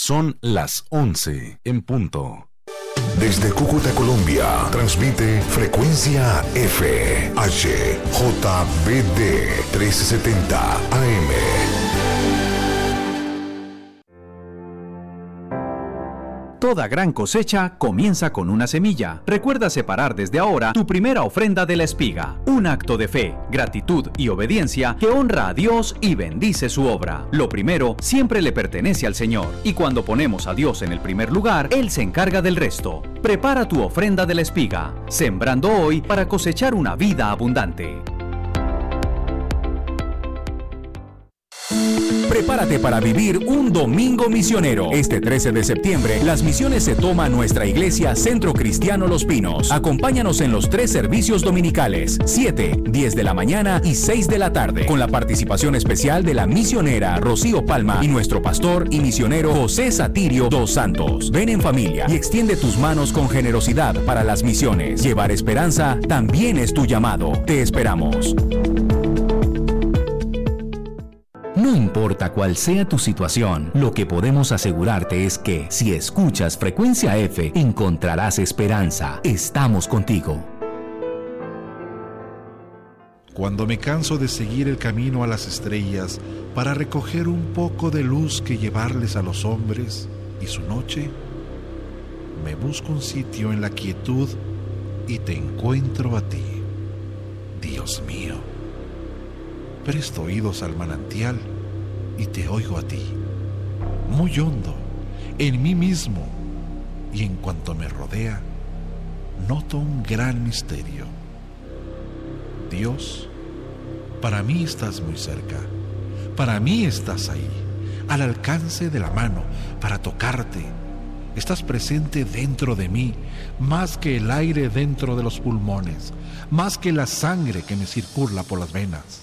Son las 11 en punto. Desde Cúcuta, Colombia, transmite Frecuencia F, HJBD 1370 AM. Toda gran cosecha comienza con una semilla. Recuerda separar desde ahora tu primera ofrenda de la espiga. Un acto de fe, gratitud y obediencia que honra a Dios y bendice su obra. Lo primero siempre le pertenece al Señor. Y cuando ponemos a Dios en el primer lugar, Él se encarga del resto. Prepara tu ofrenda de la espiga, sembrando hoy para cosechar una vida abundante. Prepárate para vivir un domingo misionero. Este 13 de septiembre, las misiones se toma nuestra iglesia Centro Cristiano Los Pinos. Acompáñanos en los 3 servicios dominicales, 7, 10 de la mañana y 6 de la tarde, con la participación especial de la misionera Rocío Palma y nuestro pastor y misionero José Satirio dos Santos. Ven en familia y extiende tus manos con generosidad para las misiones. Llevar esperanza también es tu llamado. Te esperamos. No importa cuál sea tu situación, lo que podemos asegurarte es que si escuchas Frecuencia F, encontrarás esperanza. Estamos contigo. Cuando me canso de seguir el camino a las estrellas para recoger un poco de luz que llevarles a los hombres y su noche, me busco un sitio en la quietud y te encuentro a ti, Dios mío. Presto oídos al manantial y te oigo a ti, muy hondo, en mí mismo, y en cuanto me rodea, noto un gran misterio. Dios, para mí estás muy cerca, para mí estás ahí, al alcance de la mano, para tocarte. Estás presente dentro de mí, más que el aire dentro de los pulmones, más que la sangre que me circula por las venas.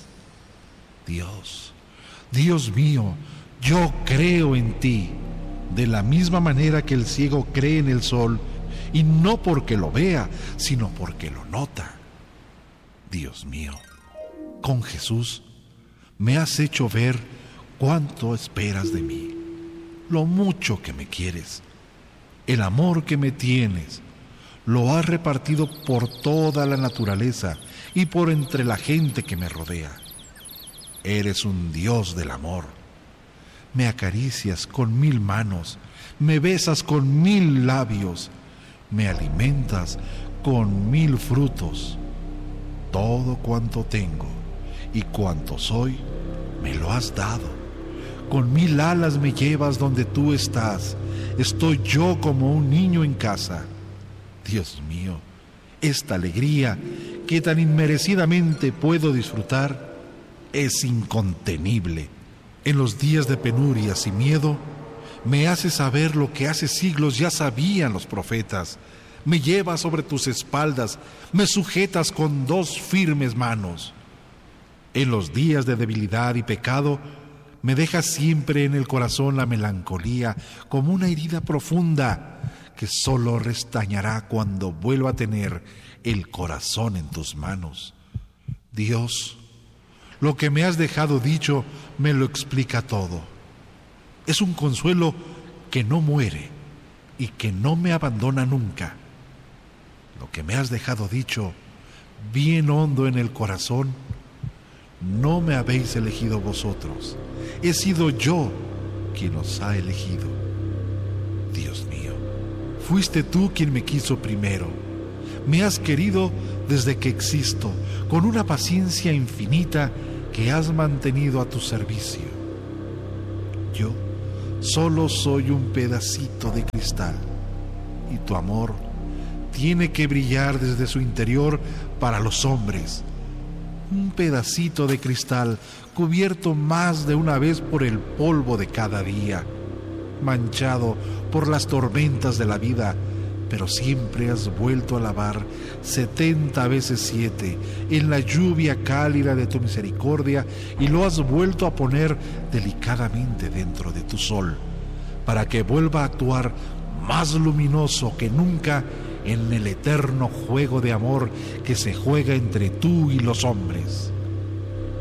Dios, Dios mío, yo creo en ti, de la misma manera que el ciego cree en el sol, y no porque lo vea, sino porque lo nota. Dios mío, con Jesús me has hecho ver cuánto esperas de mí, lo mucho que me quieres, el amor que me tienes, lo has repartido por toda la naturaleza y por entre la gente que me rodea. Eres un Dios del amor. Me acaricias con 1000 manos, me besas con 1000 labios, me alimentas con 1000 frutos. Todo cuanto tengo y cuanto soy, me lo has dado. Con 1000 alas me llevas donde tú estás. Estoy yo como un niño en casa. Dios mío, esta alegría que tan inmerecidamente puedo disfrutar es incontenible. En los días de penurias y miedo, me haces saber lo que hace siglos ya sabían los profetas. Me llevas sobre tus espaldas, me sujetas con 2 firmes manos. En los días de debilidad y pecado, me dejas siempre en el corazón la melancolía como una herida profunda que solo restañará cuando vuelva a tener el corazón en tus manos. Dios, lo que me has dejado dicho me lo explica todo. Es un consuelo que no muere y que no me abandona nunca. Lo que me has dejado dicho, bien hondo en el corazón, no me habéis elegido vosotros. He sido yo quien os ha elegido. Dios mío, fuiste tú quien me quiso primero. Me has querido desde que existo, con una paciencia infinita que has mantenido a tu servicio. Yo solo soy un pedacito de cristal, y tu amor tiene que brillar desde su interior para los hombres. Un pedacito de cristal cubierto más de una vez por el polvo de cada día, manchado por las tormentas de la vida, pero siempre has vuelto a lavar 70 veces 7 en la lluvia cálida de tu misericordia, y lo has vuelto a poner delicadamente dentro de tu sol, para que vuelva a actuar más luminoso que nunca en el eterno juego de amor que se juega entre tú y los hombres.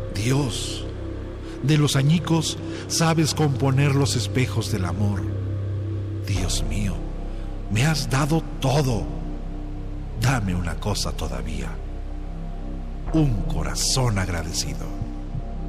Dios, de los añicos sabes componer los espejos del amor. Dios mío, me has dado todo. Dame una cosa todavía: un corazón agradecido.